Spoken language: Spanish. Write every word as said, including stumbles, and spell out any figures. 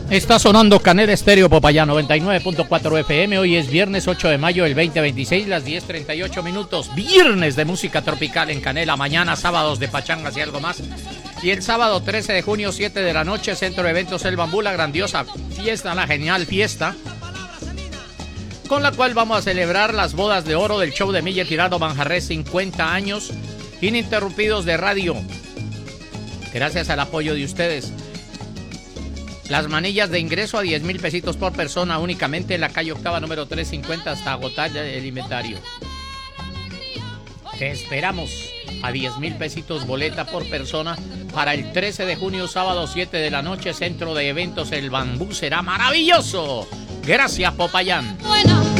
Está sonando Canela Estéreo Popayán noventa y nueve punto cuatro F M. Hoy es viernes ocho de mayo del veinte veintiséis, las diez treinta y ocho minutos. Viernes de música tropical en Canela. Mañana sábados de pachangas y algo más. Y el sábado trece de junio, siete de la noche, Centro de Eventos El Bambú, la grandiosa fiesta, la genial fiesta, con la cual vamos a celebrar las bodas de oro del show de Miller Tirado Manjarres, cincuenta años ininterrumpidos de radio. Gracias al apoyo de ustedes. Las manillas de ingreso a diez mil pesitos por persona únicamente en la calle Octava número trescientos cincuenta hasta agotar el inventario. Te esperamos a diez mil pesitos boleta por persona para el trece de junio, sábado siete de la noche, Centro de Eventos El Bambú. Será maravilloso. Gracias, Popayán. Bueno.